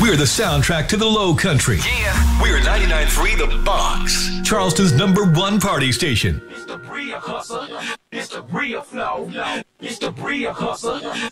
We're the soundtrack to the Low Country. Yeah. We're 99.3 The Box, Charleston's #1 party station. It's the real hustle. It's the real flow. It's the real hustle.